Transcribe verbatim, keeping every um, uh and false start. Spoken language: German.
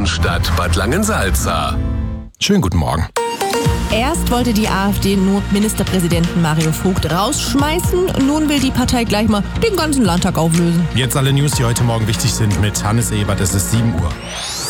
Innenstadt Bad Langensalza. Schönen guten Morgen. Erst wollte die AfD nur Ministerpräsidenten Mario Vogt rausschmeißen, nun will die Partei gleich mal den ganzen Landtag auflösen. Jetzt alle News, die heute Morgen wichtig sind mit Hannes Ebert. Es ist sieben Uhr.